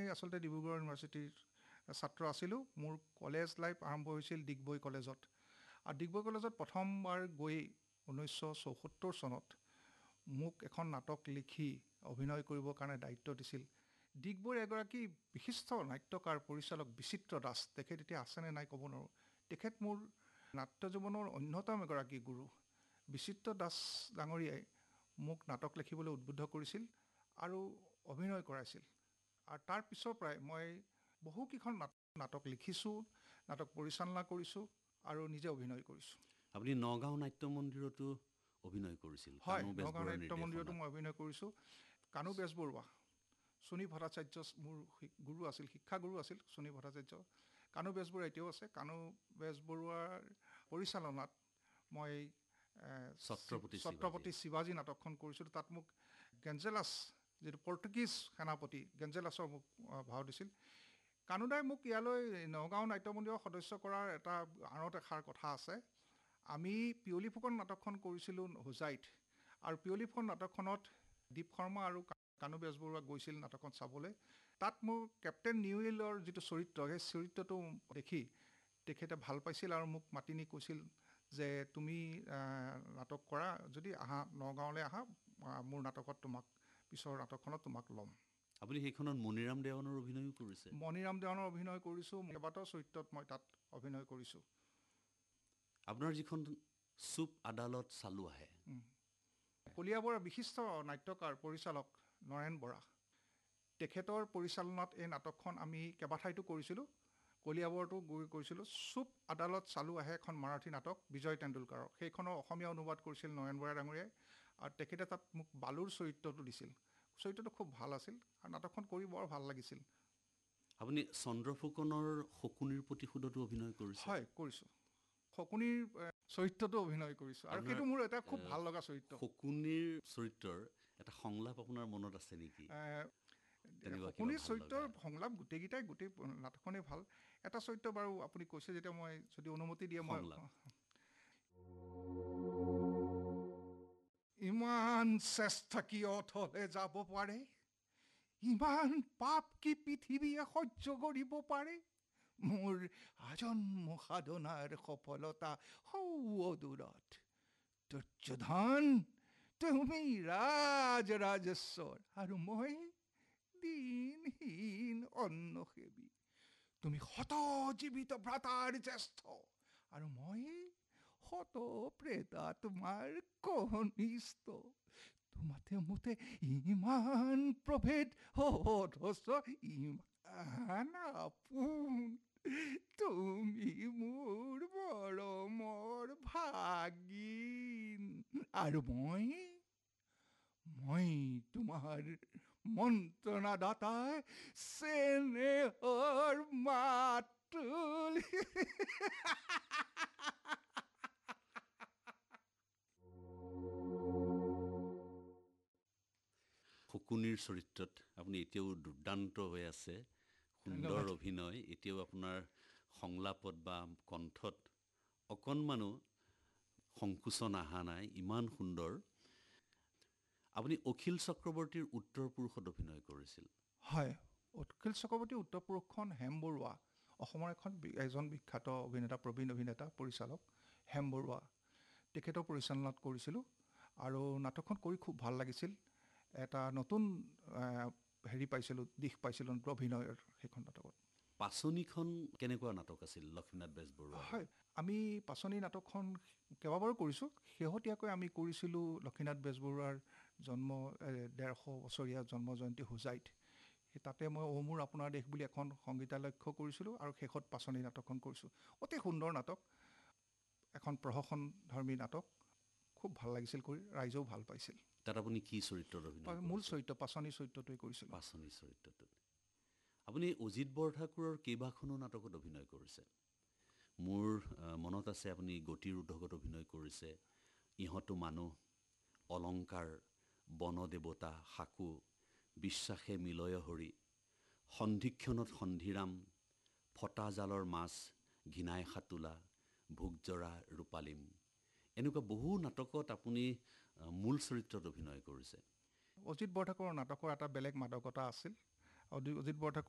আচলতে ডিব্ৰুগড় ইউনিভাৰ্চিটিৰ ছাত্ৰ আছিলোঁ। মোৰ কলেজ লাইফ আৰম্ভ হৈছিল ডিগবৈ কলেজত। আৰু ডিগবৈ কলেজত প্ৰথমবাৰ গৈ 1974 চনত মোক এখন নাটক লিখি অভিনয় কৰিবৰ কাৰণে দায়িত্ব দিছিল ডিগবৈৰ এগৰাকী বিশিষ্ট নাট্যকাৰ পৰিচালক বিচিত্ৰ দাস। তেখেত এতিয়া আছেনে নাই ক'ব নোৱাৰোঁ। তেখেত মোৰ নাট্য জীৱনৰ অন্যতম এগৰাকী গুৰু। বিচিত্ৰ দাস ডাঙৰীয়াই মোক নাটক লিখিবলৈ উদ্বুদ্ধ কৰিছিল আৰু অভিনয় কৰাইছিল। আৰু তাৰ পিছৰ পৰাই মই বহুকেইখন নাটক লিখিছোঁ, নাটক পৰিচালনা কৰিছোঁ আৰু নিজে অভিনয় কৰিছোঁ। আপুনি নগাঁও নাট্য মন্দিৰতো অভিনয় কৰিছিল? হয়, নগাঁও নাট্য মন্দিৰতো মই অভিনয় কৰিছোঁ। কানু বেজবৰুৱা, সুনী ভট্টাচাৰ্য মোৰ গুৰু আছিল, শিক্ষাগুৰু আছিল সুনী ভট্টাচাৰ্য। কানু বেজবৰুৱা এতিয়াও আছে। কানু বেজবৰুৱাৰ পৰিচালনাত মই ছত্ৰপতি শিৱাজী নাটকখন কৰিছিলোঁ। তাত মোক গেঞ্জেলাছ, যিটো পৰ্তুগীজ সেনাপতি গেঞ্জেলাছৰ মোক ভাও দিছিল। কানুদাই মোক ইয়ালৈ নগাঁও নাট্য মন্দিৰৰ সদস্য কৰাৰ এটা আঁৰত এষাৰ কথা আছে। আমি পিয়লি ফুকন নাটকখন কৰিছিলোঁ হোজাইত, আৰু পিয়লি ফুকন নাটকখনত দীপ শৰ্মা আৰু কানু বেজবৰুৱা গৈছিল নাটকখন চাবলৈ। তাত মোৰ কেপ্টেইন নিউইলৰ যিটো চৰিত্ৰ, সেই চৰিত্ৰটো দেখি তেখেতে ভাল পাইছিল আৰু মোক মাতি নি কৈছিল যে তুমি নাটক কৰা যদি আহা, নগাঁৱলৈ আহা, মোৰ নাটকত তোমাক, পিছৰ নাটকখনত তোমাক ল'ম। আপুনি সেইখনত মণিৰাম দেৱানৰ অভিনয়ো কৰিছে? মণিৰাম দেৱানৰ অভিনয় কৰিছোঁ। কেইবাটাও চৰিত্ৰত মই তাত অভিনয় কৰিছোঁ। আপোনাৰ যিখন চুপ আদালত চালু আহে, কলিয়াবৰৰ বিশিষ্ট নাট্যকাৰ পৰিচালক নৰেন বৰা, তেখেতৰ পৰিচালনাত এই নাটকখন আমি কেইবাঠাইতো কৰিছিলোঁ। কলিয়াবৰতো গৈ কৰিছিলোঁ। চুপ আদালত চালু আহে এখন মাৰাঠী নাটক বিজয় তেণ্ডুলকাৰৰ, সেইখনৰ অসমীয়া অনুবাদ কৰিছিল নৰেন বৰা ডাঙৰীয়াই। আৰু তেখেতে তাত মোক বালুৰ চৰিত্ৰটো দিছিল। চৰিত্ৰটো খুব ভাল আছিল আৰু নাটকখন কৰি বৰ ভাল লাগিছিল। আপুনি চন্দ্ৰফুকনৰ শকুনিৰ প্ৰতিশোধতো অভিনয় কৰিছে? হয়, কৰিছোঁ। শকুনিৰ চৰিত্ৰটো অভিনয় কৰিছোঁ আৰু সেইটো মোৰ এটা খুব ভাল লগা চৰিত্ৰ। শকুনিৰ চৰিত্ৰৰ এটা সংলাপ আপোনাৰ মনত আছে নেকি? শকুনিৰ চৰিত্ৰৰ সংলাপ গোটেই নাটকখনেই ভাল। এটা চৰিত্ৰ বাৰু আপুনি কৈছে যেতিয়া মই যদি অনুমতি দিয়ে মই ইমান চেষ্টা কি অথলে যাব পাৰে, ইমান পাপ কি পৃথিৱীয়ে সহ্য কৰিব পাৰে, মোৰ আজন্ম সাধনাৰ সফলতা সৌ অদূৰত, দুৰ্যোধন তুমি ৰাজেশ্বৰ আৰু মই দিনহীন অন্নসেৱী। তুমি শত জীৱিত ভ্ৰাতাৰ জ্যেষ্ঠ আৰু মই শত প্ৰেতা তোমাৰ কনিষ্ঠ। তোমাতে মোতে ইমান প্ৰভেদ, অথচ ইমান আপোন। তুমি মোৰ মৰমৰ ভাগিন আৰু মই তোমাৰ মন্ত্ৰণাদাতা, চেনেহৰ মাতুল। শকুনিৰ চৰিত্ৰত আপুনি এতিয়াও দুৰ্দান্ত হৈ আছে, সুন্দৰ অভিনয়। এতিয়াও আপোনাৰ সংলাপত বা কণ্ঠত অকণমানো সংকোচন অহা নাই, ইমান সুন্দৰ। আপুনি অখিল চক্ৰৱৰ্তীৰ উত্তৰ পুৰুষত অভিনয় কৰিছিল? হয়, অখিল চক্ৰৱৰ্তীৰ উত্তৰ পুৰুষখন হেম বৰুৱা, অসমৰ এজন বিখ্যাত অভিনেতা, প্ৰবীণ অভিনেতা, পৰিচালক হেম বৰুৱা, তেখেতৰ পৰিচালনাত কৰিছিলোঁ। আৰু নাটকখন কৰি খুব ভাল লাগিছিল। এটা নতুন দিশ পাইছিলোঁ অভিনয়ৰ সেইখন নাটকত। পাচনিখন কেনেকুৱা নাটক আছিল লক্ষ্মীনাথ বেজবৰুৱাৰ? হয়, আমি পাচনি নাটকখন কেইবাবাৰো কৰিছোঁ। শেহতীয়াকৈ আমি কৰিছিলোঁ লক্ষ্মীনাথ বেজবৰুৱাৰ 150 বছৰীয়া জন্ম জয়ন্তী হোজাইত। তাতে মই মোৰ আপোনাৰ দেশ বুলি এখন সংগীতালক্ষ্য কৰিছিলোঁ আৰু শেষত পাচনি নাটকখন কৰিছোঁ। অতি সুন্দৰ নাটক, এখন প্ৰহসনধৰ্মী নাটক, খুব ভাল লাগিছিল কৰি, ৰাইজেও ভাল পাইছিল। তাত আপুনি কি চৰিত্ৰত অভিনয় কৰিছিল? মূল চৰিত্ৰ পাচনি চৰিত্ৰটোৱে কৰিছিলোঁ। পাচনি চৰিত্ৰটোত আপুনি অজিত বৰঠাকুৰৰ কেইবাখনো নাটকত অভিনয় কৰিছে। মোৰ মনত আছে আপুনি গতিৰ উদ্যোগত অভিনয় কৰিছে, ইহঁতো মানুহ, অলংকাৰ, বনদেৱতা, সাকু, বিশ্বাসে মিলয় হৰি, সন্ধিক্ষণত সন্ধিৰাম, ফটা জালৰ মাছ, ঘিনাই সাতোলা, ভোগজৰা ৰূপালিম, এনেকুৱা বহু নাটকত আপুনি মূল চৰিত্ৰত অভিনয় কৰিছে। অজিত বৰঠাকুৰৰ নাটকৰ এটা বেলেগ মাদকতা আছিল। অজিত বৰঠাকুৰ